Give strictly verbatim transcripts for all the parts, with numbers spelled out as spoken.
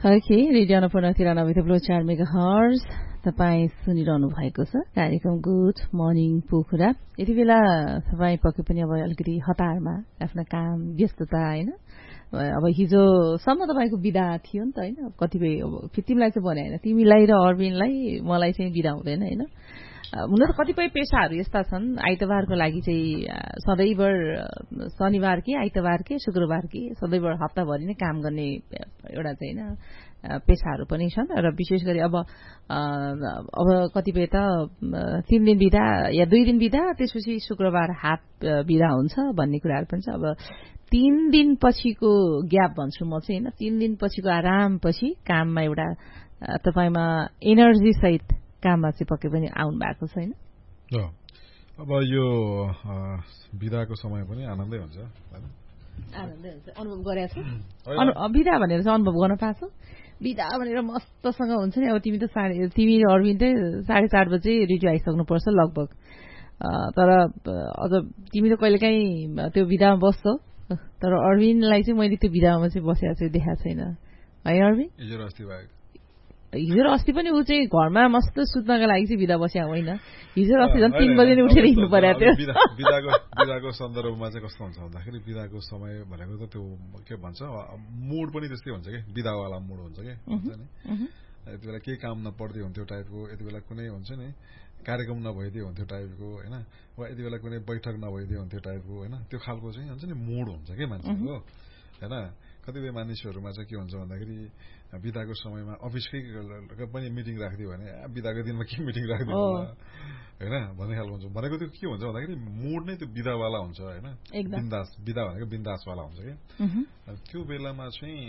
Okay radio Annapurna तिरानब्बे थप्लो चार megahertz तपाईँ सुनिरहनु भएको छ कार्यक्रम गुड मर्निङ पोखरा। यति बेला तपाईँ पक्कै पनि अब अलिकति हतारमा आफ्नो काम व्यस्तता होइन। अब हिजोसम्म तपाईँको बिदा थियो नि त होइन। कतिपय अब तिमीलाई चाहिँ भने होइन, तिमीलाई र अरविनलाई मलाई चाहिँ बिदा हुँदैन होइन। हुन त कतिपय पेसाहरू यस्ता छन् आइतबारको लागि चाहिँ सधैँभर शनिबार कि आइतबार कि शुक्रबार कि सधैँभर हप्ताभरि नै काम गर्ने एउटा चाहिँ होइन पेसाहरू पनि छन्। र विशेष गरी अब अब कतिपय त तीन दिन बिदा या दुई दिन बिदा त्यसपछि शुक्रबार हाफ बिदा हुन्छ भन्ने कुराहरू पनि छ। अब तीन दिन पछिको ग्याप भन्छु म चाहिँ होइन, तीन दिन पछिको आरामपछि काममा एउटा तपाईँमा एनर्जी सहित काममा चाहिँ पक्कै पनि आउनु भएको छैन। अब यो बिदाको समय पनि आनन्दै हुन्छ, आनन्दै हुन्छ। अनुभव गरेको छु बिदा भनेर चाहिँ अनुभव गर्न पाएको छु। बिदा भनेर मस्तसँग हुन्छ नि। अब तिमी त साढे तिमी अरविन चाहिँ साढे चार बजे रेडियो आइसक्नुपर्छ लगभग। तर अझ तिमी त कहिलेकाहीँ त्यो बिदामा बस्छौ, तर अरविनलाई चाहिँ मैले त्यो बिदामा चाहिँ बसेको चाहिँ देखाएको छैन है अरविन। हिजो अस्ति भएको हिजो र अस्ति पनि ऊ चाहिँ घरमा मस्त सुत्नका लागि चाहिँ बिदा बस्या होइन। हिजो अस्ति झन् तीन बजे नै उठेर हिँड्नु पर्यो थियो। बिदाको बिदाको सन्दर्भमा चाहिँ कस्तो हुन्छ भन्दाखेरि बिदाको समय भनेको त त्यो के भन्छ मुड पनि त्यस्तै हुन्छ कि बिदावाला मुड हुन्छ कि हुन्छ नि। यति बेला केही काम नपर्दै हुन्थ्यो टाइपको, यति बेला कुनै हुन्छ नि कार्यक्रम नभइदियो हुन्थ्यो टाइपको होइन, वा यति बेला कुनै बैठक नभइदियो हुन्थ्यो टाइपको होइन। त्यो खालको चाहिँ हुन्छ नि मुड हुन्छ कि मान्छेको होइन। कतिपय मानिसहरूमा चाहिँ के हुन्छ भन्दाखेरि बिदाको समयमा अफिसकै पनि मिटिङ राखिदियो भने बिदाको दिनमा के मिटिङ राखिदियो होइन भन्ने खालको हुन्छ। भनेको त्यो के हुन्छ भन्दाखेरि मुड नै त्यो बिदावाला हुन्छ होइन। बिन्दास बिदा भनेको बिन्दासवाला हुन्छ कि। त्यो बेलामा चाहिँ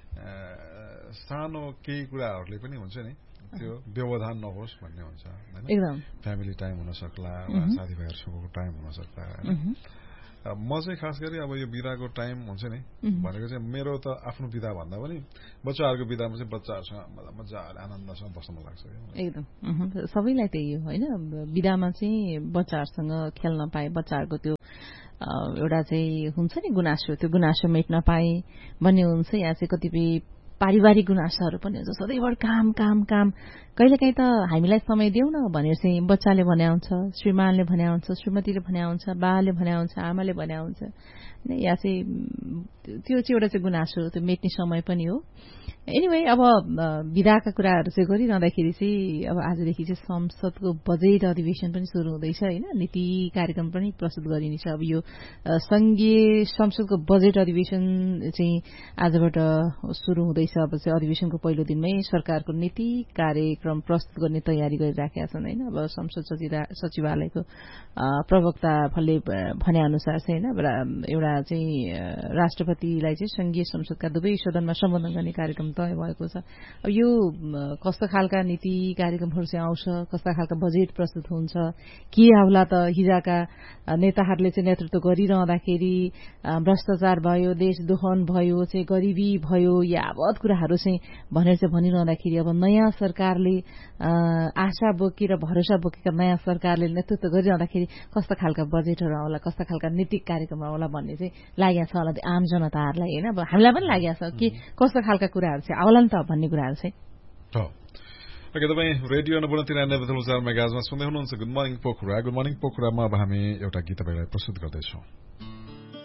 सानो केही कुराहरूले पनि हुन्छ नि त्यो व्यवधान नहोस् भन्ने हुन्छ होइन। फ्यामिली टाइम हुन सक्ला, साथीभाइहरूसँगको टाइम हुन सक्ला होइन। म चाहिँ खास गरी अब यो बिदाको टाइम हुन्छ नि भनेको चाहिँ मेरो त आफ्नो बिदा भन्दा पनि बच्चाहरूको बिदामा चाहिँ बच्चाहरूसँग मजाले आनन्दसँग बस्न मन लाग्छ एकदम। सबैलाई त्यही हो होइन। बिदामा चाहिँ बच्चाहरूसँग खेल्न पाए, बच्चाहरूको त्यो एउटा चाहिँ हुन्छ नि गुनासो, त्यो गुनासो मेट्न पाए भन्ने हुन्छ। यहाँ चाहिँ कतिपय पारिवारिक गुनासाहरू पनि हुन्छ। सधैँभर काम काम काम कहिलेकाहीँ त हामीलाई समय देऊ न भनेर चाहिँ बच्चाले भन्या हुन्छ, श्रीमानले भन्या हुन्छ, श्रीमतीले भन्या हुन्छ, बाले भन्या हुन्छ, आमाले भन्या हुन्छ। यहाँ चाहिँ त्यो चाहिँ एउटा चाहिँ गुनासो त्यो मेट्ने समय पनि हो। एनिवे अब बिदाका कुराहरू चाहिँ गरिरहँदाखेरि चाहिँ अब आजदेखि चाहिँ संसदको बजेट अधिवेशन पनि सुरु हुँदैछ होइन। नीति कार्यक्रम पनि प्रस्तुत गरिनेछ। अब यो संघीय संसदको बजेट अधिवेशन चाहिँ आजबाट सुरु हुँदैछ। अब चाहिँ अधिवेशनको पहिलो दिनमै सरकारको नीति कार्यक्रम प्रस्तुत गर्ने तयारी गरिराखेका छन् होइन। अब संसद सचिवालयको प्रवक्ताले भने अनुसार चाहिँ होइन एउटा चाहिँ राष्ट्रपतिलाई चाहिँ संघीय संसदका दुवै सदनमा सम्बोधन गर्ने कार्यक्रम तय भएको छ। अब यो कस्तो खालका नीति कार्यक्रमहरू चाहिँ आउँछ, कस्ता खालका बजेट प्रस्तुत हुन्छ, के आउला त हिजोका नेताहरूले चाहिँ नेतृत्व गरिरहँदाखेरि भ्रष्टाचार भयो, देश दोहन भयो, चाहिँ गरिबी भयो, यावत कुराहरू चाहिँ भनेर चाहिँ भनिरहँदाखेरि अब नयाँ सरकारले आशा बोकी र भरोसा बोकेका नयाँ सरकारले नेतृत्व गरिरहँदाखेरि कस्ता खालका बजेटहरू आउला, कस्ता खालका नीतिक कार्यक्रम आउला भन्ने चाहिँ लागेको छ होला आम जनताहरूलाई होइन। अब हामीलाई पनि लागेको छ कि कस्तो खालका कुराहरू चाहिँ आउला नि त भन्ने कुराहरू चाहिँ। ओके, तपाईँ रेडियो अन्नपूर्ण तिरानब्बे दशमलव चार मेगाहर्जमा सुन्दै हुनुहुन्छ good morning Pokhara. Good morning पोखरामा अब हामी एउटा गीत तपाईँलाई प्रस्तुत गर्दैछौँ।